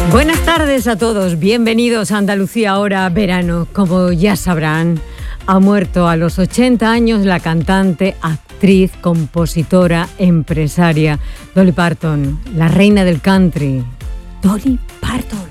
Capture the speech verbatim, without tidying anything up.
Buenas tardes a todos, bienvenidos a Andalucía ahora verano. Como ya sabrán, ha muerto a los ochenta años la cantante, actriz, compositora, empresaria Dolly Parton, la reina del country. Dolly Parton.